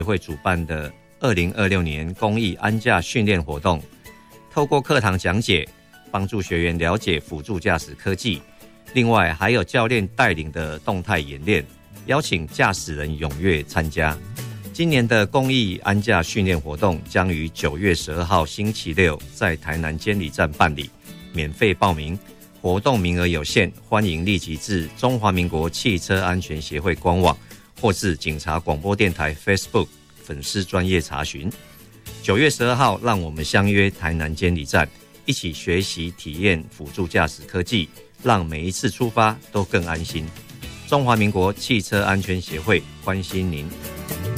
会主办的2026年公益安驾训练活动，透过课堂讲解，帮助学员了解辅助驾驶科技。另外还有教练带领的动态演练，邀请驾驶人踊跃参加。今年的公益安驾训练活动将于9月12号星期六在台南监理站办理，免费报名，活动名额有限，欢迎立即至中华民国汽车安全协会官网或至警察广播电台 Facebook 粉丝专页查询。9月12号，让我们相约台南监理站，一起学习体验辅助驾驶科技，让每一次出发都更安心。中华民国汽车安全协会关心您。